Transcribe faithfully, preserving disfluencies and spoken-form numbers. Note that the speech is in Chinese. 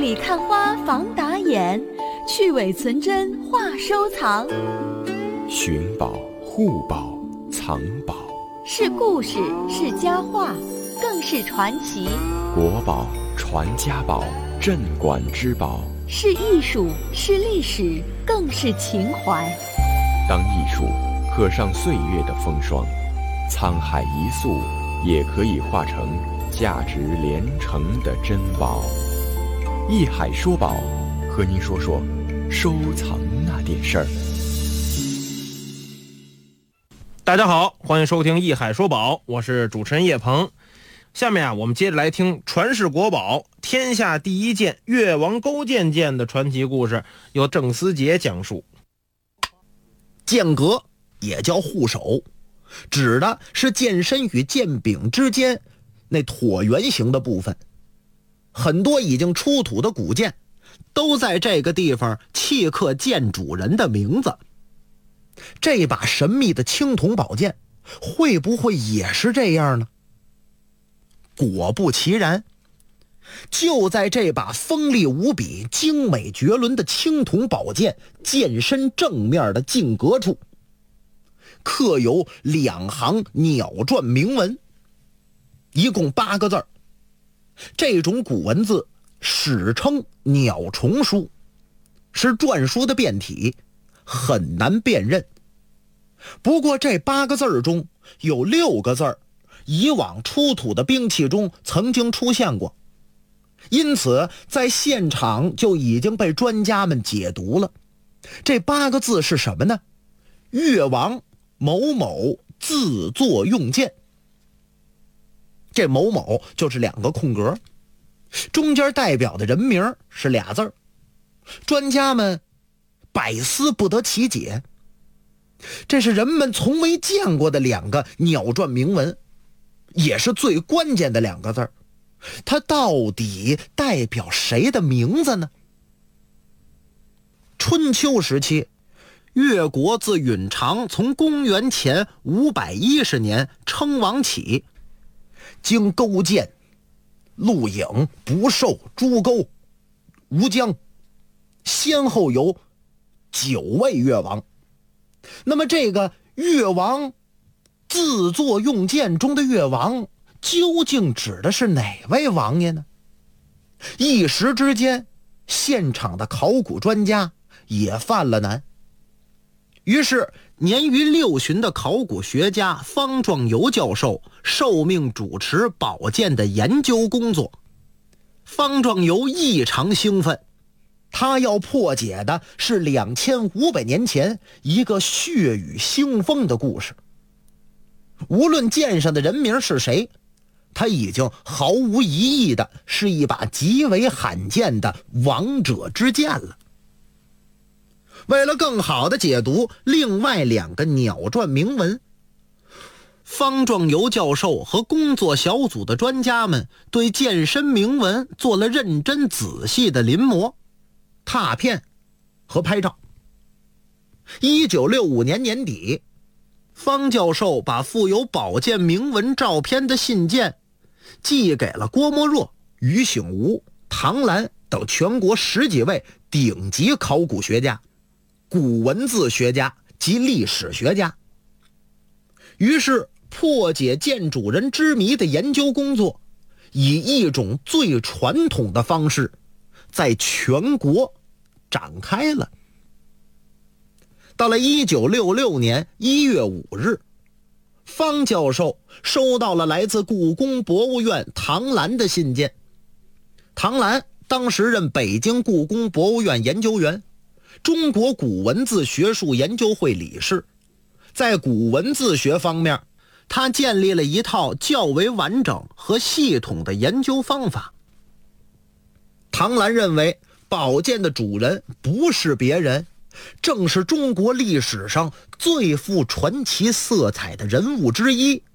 里看花防打眼，去伪存真话收藏。 寻宝、护宝、藏宝， 是故事，是佳话，更是传奇。 国宝、传家宝、镇馆之宝， 是艺术，是历史，更是情怀。 当艺术刻上岁月的风霜，沧海一粟也可以化成价值连城的珍宝。艺海说宝，和您说说收藏那点事儿。 大家好，欢迎收听艺海说宝，我是主持人叶鹏。下面啊，我们接着来听传世国宝天下第一剑越王勾践剑的传奇故事，由郑思杰讲述。 剑阁也叫护手，指的是剑身与剑柄之间那椭圆形的部分。很多已经出土的古剑都在这个地方契刻剑主人的名字。这把神秘的青铜宝剑会不会也是这样呢？果不其然，就在这把锋利无比、精美绝伦的青铜宝剑剑身正面的镜格处，刻有两行鸟篆铭文，一共八个字儿。这种古文字史称鸟虫书，是篆书的变体，很难辨认。不过这八个字中有六个字以往出土的兵器中曾经出现过，因此在现场就已经被专家们解读了。这八个字是什么呢？越王某某自作用剑。这某某就是两个空格，中间代表的人名是俩字儿，专家们百思不得其解。这是人们从未见过的两个鸟篆铭文，也是最关键的两个字儿，它到底代表谁的名字呢？春秋时期，越国自允长从公元前五百一十年称王起，经勾践、陆颖、不寿、朱沟、吴江，先后有九位越王。那么这个越王自作用剑中的越王究竟指的是哪位王爷呢？一时之间，现场的考古专家也犯了难。于是年逾六旬的考古学家方壮游教授受命主持宝剑的研究工作。方壮游异常兴奋，他要破解的是两千五百年前一个血雨腥风的故事。无论剑上的人名是谁，他已经毫无疑义的是一把极为罕见的王者之剑了。为了更好的解读另外两个鸟篆铭文，方壮游教授和工作小组的专家们对剑身铭文做了认真仔细的临摹、拓片和拍照。一九六五年年底，方教授把附有宝剑铭文照片的信件寄给了郭沫若、于醒吾、唐兰等全国十几位顶级考古学家、古文字学家及历史学家。于是破解剑主人之谜的研究工作以一种最传统的方式在全国展开了。到了一九六六年一月五日，方教授收到了来自故宫博物院唐兰的信件。唐兰当时任北京故宫博物院研究员，中国古文字学术研究会理事。在古文字学方面，他建立了一套较为完整和系统的研究方法。唐兰认为宝剑的主人不是别人，正是中国历史上最富传奇色彩的人物之一